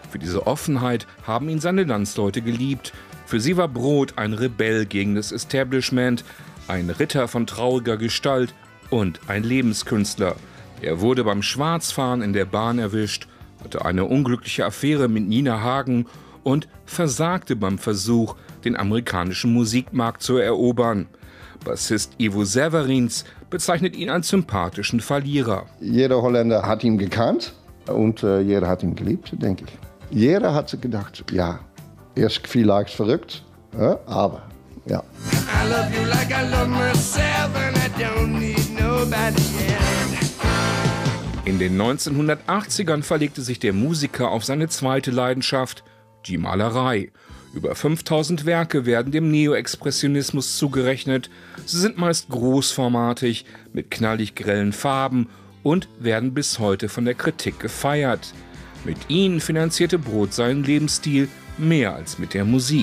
Für diese Offenheit haben ihn seine Landsleute geliebt. Für sie war Brot ein Rebell gegen das Establishment, ein Ritter von trauriger Gestalt und ein Lebenskünstler. Er wurde beim Schwarzfahren in der Bahn erwischt, hatte eine unglückliche Affäre mit Nina Hagen und versagte beim Versuch, den amerikanischen Musikmarkt zu erobern. Bassist Ivo Severins bezeichnet ihn als sympathischen Verlierer. Jeder Holländer hat ihn gekannt und jeder hat ihn geliebt, denke ich. Jeder hat sich gedacht, ja, er ist vielleicht verrückt, aber ja. I love you like I love myself and I don't need nobody else. In den 1980ern verlegte sich der Musiker auf seine zweite Leidenschaft, die Malerei. Über 5000 Werke werden dem Neoexpressionismus zugerechnet. Sie sind meist großformatig, mit knallig grellen Farben und werden bis heute von der Kritik gefeiert. Mit ihnen finanzierte Brot seinen Lebensstil mehr als mit der Musik.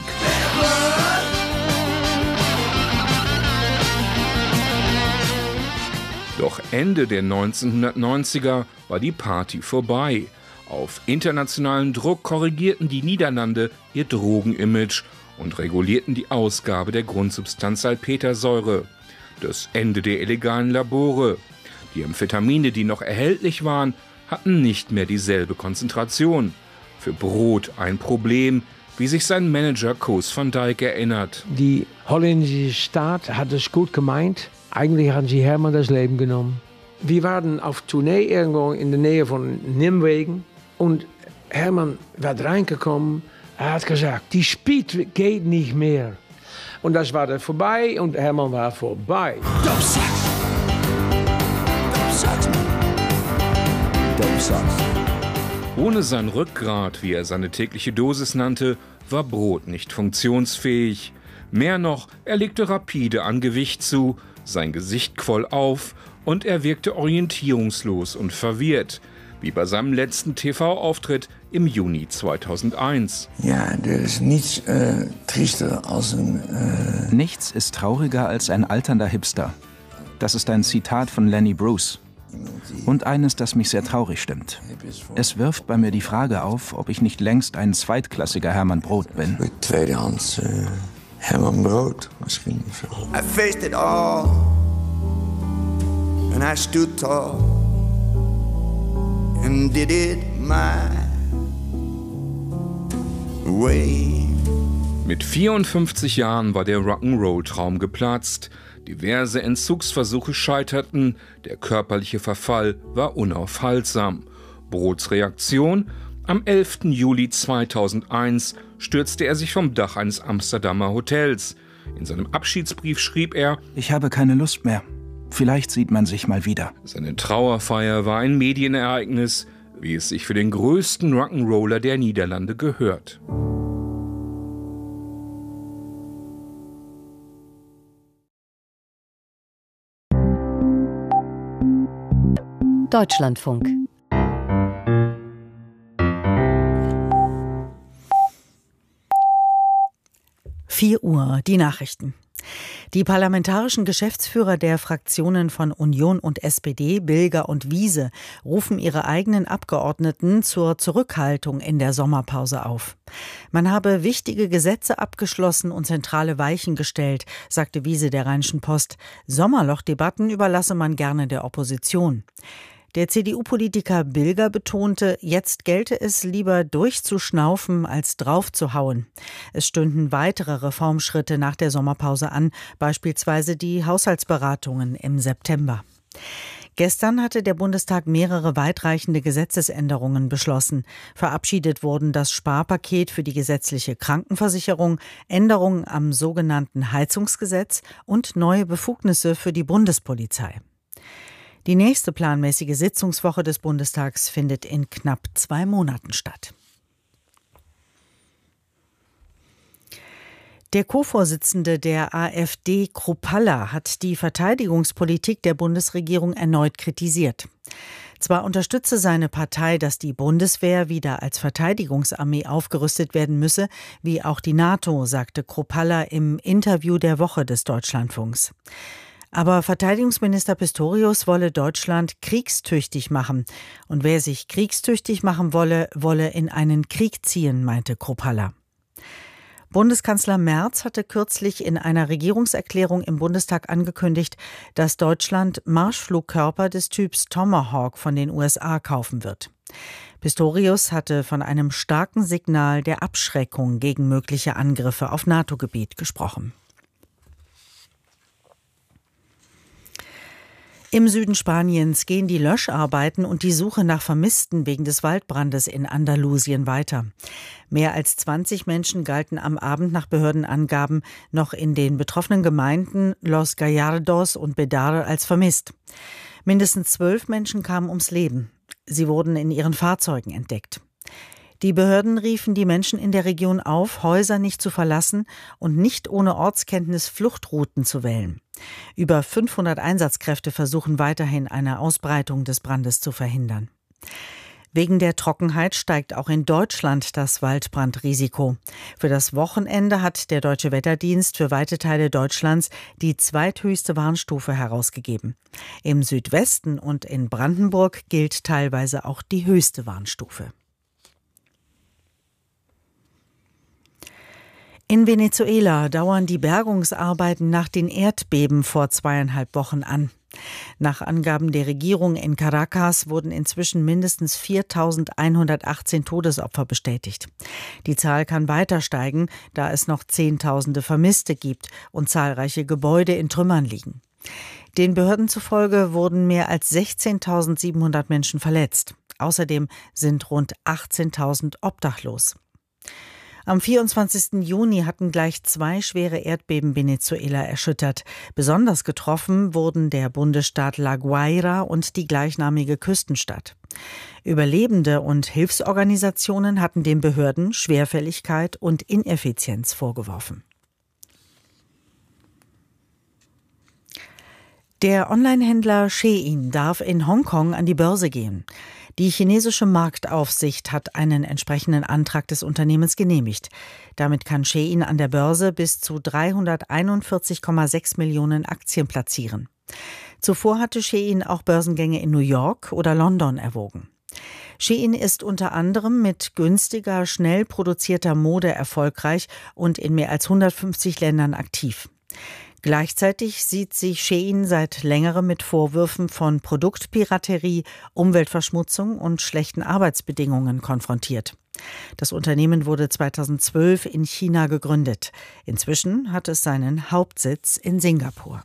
Doch Ende der 1990er war die Party vorbei. Auf internationalen Druck korrigierten die Niederlande ihr Drogenimage und regulierten die Ausgabe der Grundsubstanz Salpetersäure. Das Ende der illegalen Labore. Die Amphetamine, die noch erhältlich waren, hatten nicht mehr dieselbe Konzentration. Für Brot ein Problem, wie sich sein Manager Koos van Dijk erinnert. Die holländische Staat hat es gut gemeint. Eigentlich haben sie Herman das Leben genommen. Wir waren auf Tournee irgendwo in der Nähe von Nimwegen und Herman war reingekommen. Er hat gesagt, die Speed geht nicht mehr. Und das war dann vorbei und Herman war vorbei. Dope sucks. Dope sucks, man. Dope sucks. Ohne sein Rückgrat, wie er seine tägliche Dosis nannte, war Brot nicht funktionsfähig. Mehr noch, er legte rapide an Gewicht zu, sein Gesicht quoll auf und er wirkte orientierungslos und verwirrt, wie bei seinem letzten TV-Auftritt im Juni 2001. Ja, er ist nichts triester als ein... Nichts ist trauriger als ein alternder Hipster. Das ist ein Zitat von Lenny Bruce. Und eines, das mich sehr traurig stimmt. Es wirft bei mir die Frage auf, ob ich nicht längst ein zweitklassiger Herman Brot bin. Tweedehands Herman Brood, misschien. I faced it all and I stood tall and did it my way. Mit 54 Jahren war der Rock'n'Roll-Traum geplatzt. Diverse Entzugsversuche scheiterten, der körperliche Verfall war unaufhaltsam. Brots Reaktion? Am 11. Juli 2001 stürzte er sich vom Dach eines Amsterdamer Hotels. In seinem Abschiedsbrief schrieb er: Ich habe keine Lust mehr. Vielleicht sieht man sich mal wieder. Seine Trauerfeier war ein Medienereignis, wie es sich für den größten Rock'n'Roller der Niederlande gehört. Deutschlandfunk. Uhr, die Nachrichten. Die parlamentarischen Geschäftsführer der Fraktionen von Union und SPD, Bilger und Wiese, rufen ihre eigenen Abgeordneten zur Zurückhaltung in der Sommerpause auf. Man habe wichtige Gesetze abgeschlossen und zentrale Weichen gestellt, sagte Wiese der Rheinischen Post. Sommerlochdebatten überlasse man gerne der Opposition. Der CDU-Politiker Bilger betonte, jetzt gelte es lieber durchzuschnaufen als draufzuhauen. Es stünden weitere Reformschritte nach der Sommerpause an, beispielsweise die Haushaltsberatungen im September. Gestern hatte der Bundestag mehrere weitreichende Gesetzesänderungen beschlossen. Verabschiedet wurden das Sparpaket für die gesetzliche Krankenversicherung, Änderungen am sogenannten Heizungsgesetz und neue Befugnisse für die Bundespolizei. Die nächste planmäßige Sitzungswoche des Bundestags findet in knapp 2 Monaten statt. Der Co-Vorsitzende der AfD, Kruppalla, hat die Verteidigungspolitik der Bundesregierung erneut kritisiert. Zwar unterstütze seine Partei, dass die Bundeswehr wieder als Verteidigungsarmee aufgerüstet werden müsse, wie auch die NATO, sagte Kruppalla im Interview der Woche des Deutschlandfunks. Aber Verteidigungsminister Pistorius wolle Deutschland kriegstüchtig machen. Und wer sich kriegstüchtig machen wolle, wolle in einen Krieg ziehen, meinte Kruppalla. Bundeskanzler Merz hatte kürzlich in einer Regierungserklärung im Bundestag angekündigt, dass Deutschland Marschflugkörper des Typs Tomahawk von den USA kaufen wird. Pistorius hatte von einem starken Signal der Abschreckung gegen mögliche Angriffe auf NATO-Gebiet gesprochen. Im Süden Spaniens gehen die Löscharbeiten und die Suche nach Vermissten wegen des Waldbrandes in Andalusien weiter. Mehr als 20 Menschen galten am Abend nach Behördenangaben noch in den betroffenen Gemeinden Los Gallardos und Bedar als vermisst. Mindestens 12 Menschen kamen ums Leben. Sie wurden in ihren Fahrzeugen entdeckt. Die Behörden riefen die Menschen in der Region auf, Häuser nicht zu verlassen und nicht ohne Ortskenntnis Fluchtrouten zu wählen. Über 500 Einsatzkräfte versuchen weiterhin, eine Ausbreitung des Brandes zu verhindern. Wegen der Trockenheit steigt auch in Deutschland das Waldbrandrisiko. Für das Wochenende hat der Deutsche Wetterdienst für weite Teile Deutschlands die zweithöchste Warnstufe herausgegeben. Im Südwesten und in Brandenburg gilt teilweise auch die höchste Warnstufe. In Venezuela dauern die Bergungsarbeiten nach den Erdbeben vor 2,5 Wochen an. Nach Angaben der Regierung in Caracas wurden inzwischen mindestens 4.118 Todesopfer bestätigt. Die Zahl kann weiter steigen, da es noch Zehntausende Vermisste gibt und zahlreiche Gebäude in Trümmern liegen. Den Behörden zufolge wurden mehr als 16.700 Menschen verletzt. Außerdem sind rund 18.000 obdachlos. Am 24. Juni hatten gleich 2 schwere Erdbeben Venezuela erschüttert. Besonders getroffen wurden der Bundesstaat La Guaira und die gleichnamige Küstenstadt. Überlebende und Hilfsorganisationen hatten den Behörden Schwerfälligkeit und Ineffizienz vorgeworfen. Der Onlinehändler Shein darf in Hongkong an die Börse gehen. Die chinesische Marktaufsicht hat einen entsprechenden Antrag des Unternehmens genehmigt. Damit kann Shein an der Börse bis zu 341,6 Millionen Aktien platzieren. Zuvor hatte Shein auch Börsengänge in New York oder London erwogen. Shein ist unter anderem mit günstiger, schnell produzierter Mode erfolgreich und in mehr als 150 Ländern aktiv. Gleichzeitig sieht sich Shein seit längerem mit Vorwürfen von Produktpiraterie, Umweltverschmutzung und schlechten Arbeitsbedingungen konfrontiert. Das Unternehmen wurde 2012 in China gegründet. Inzwischen hat es seinen Hauptsitz in Singapur.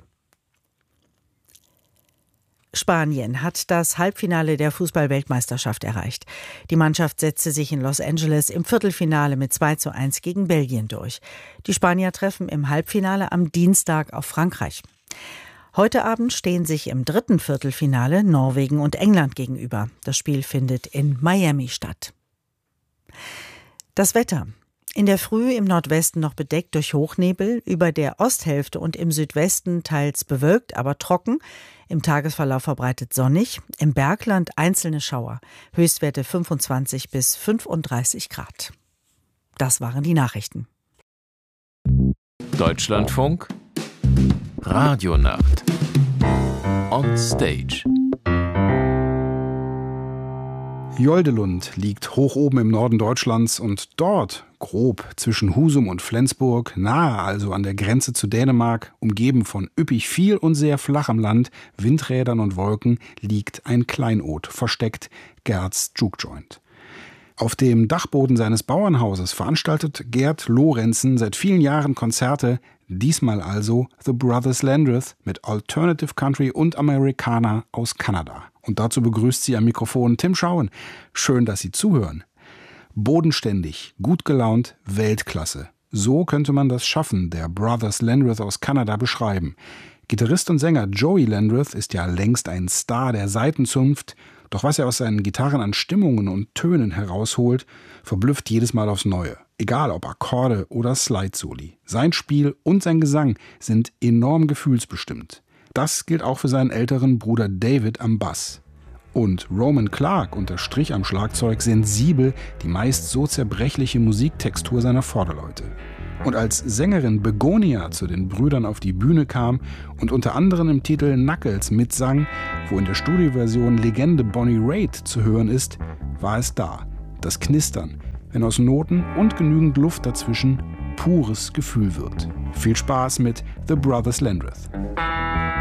Spanien hat das Halbfinale der Fußball-Weltmeisterschaft erreicht. Die Mannschaft setzte sich in Los Angeles im Viertelfinale mit 2:1 gegen Belgien durch. Die Spanier treffen im Halbfinale am Dienstag auf Frankreich. Heute Abend stehen sich im dritten Viertelfinale Norwegen und England gegenüber. Das Spiel findet in Miami statt. Das Wetter. In der Früh im Nordwesten noch bedeckt durch Hochnebel, über der Osthälfte und im Südwesten teils bewölkt, aber trocken, im Tagesverlauf verbreitet sonnig, im Bergland einzelne Schauer, Höchstwerte 25 bis 35 Grad. Das waren die Nachrichten. Deutschlandfunk Radionacht On Stage. Joldelund liegt hoch oben im Norden Deutschlands und dort, grob zwischen Husum und Flensburg, nahe also an der Grenze zu Dänemark, umgeben von üppig viel und sehr flachem Land, Windrädern und Wolken, liegt ein Kleinod, versteckt, Gerds Juke-Joint. Auf dem Dachboden seines Bauernhauses veranstaltet Gerd Lorenzen seit vielen Jahren Konzerte, diesmal also The Brothers Landreth mit Alternative Country und Americana aus Kanada. Und dazu begrüßt sie am Mikrofon Tim Schauen. Schön, dass Sie zuhören. Bodenständig, gut gelaunt, Weltklasse. So könnte man das Schaffen der Brothers Landreth aus Kanada beschreiben. Gitarrist und Sänger Joey Landreth ist ja längst ein Star der Saitenzunft, doch was er aus seinen Gitarren an Stimmungen und Tönen herausholt, verblüfft jedes Mal aufs Neue. Egal ob Akkorde oder Slide-Soli. Sein Spiel und sein Gesang sind enorm gefühlsbestimmt. Das gilt auch für seinen älteren Bruder David am Bass. Und Roman Clark unterstrich am Schlagzeug sensibel die meist so zerbrechliche Musiktextur seiner Vorderleute. Und als Sängerin Begonia zu den Brüdern auf die Bühne kam und unter anderem im Titel Knuckles mitsang, wo in der Studioversion Legende Bonnie Raitt zu hören ist, war es da. Das Knistern, wenn aus Noten und genügend Luft dazwischen pures Gefühl wird. Viel Spaß mit The Brothers Landreth.